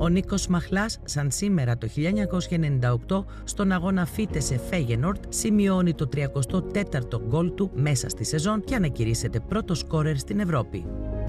Ο Νίκος Μαχλάς, σαν σήμερα το 1998, στον αγώνα Φίτεσε Φέγενορντ, σημειώνει το 34ο γκολ του μέσα στη σεζόν και ανακηρύσσεται πρώτο σκόρερ στην Ευρώπη.